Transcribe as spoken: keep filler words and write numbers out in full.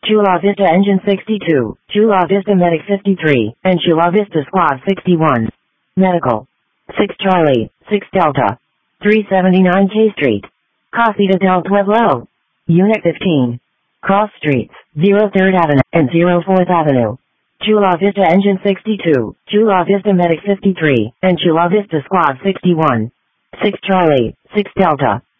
Chula Vista Engine sixty-two, Chula Vista Medic fifty-three, and Chula Vista Squad sixty-one. Medical. six Charlie, six Delta. three seventy-nine K Street. Casita del Pueblo. Unit fifteen. Cross Streets, zero third Avenue and zero fourth Avenue. Chula Vista Engine sixty-two, Chula Vista Medic fifty-three, and Chula Vista Squad sixty-one. six Charlie, six Delta.